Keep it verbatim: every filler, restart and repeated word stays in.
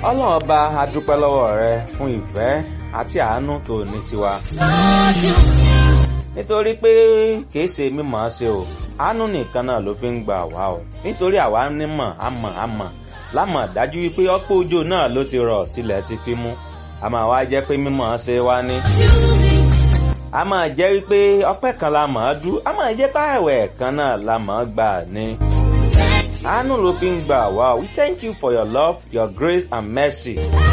ọlọ́run ọba a dúpẹ́ lọ́wọ́ rẹ fún ìfẹ́ àti àánú tó ní sí wa. nítorí pé kìí ṣe mímọ̀ ṣe o àánú nìkan náà ló fi ń gbà wá o nítorí àwa nímọ̀ àmọ̀ àmọ̀ lámọ̀ dájú wípé ọ̀pọ̀ òjò náà ló ti rọ̀ tilẹ̀ ti fi mú a máa wá jẹ́ pé mímọ̀ ṣe wá ní. a máa jẹ́ wípé ọpẹ́ kan la mọ̀ ọ́ dú a máa jẹ́ páàwẹ̀ kan náà la mọ̀ ọ́ gbà ní. àánú ló fi ń gbà wá. We thank you for your love, your grace and mercy.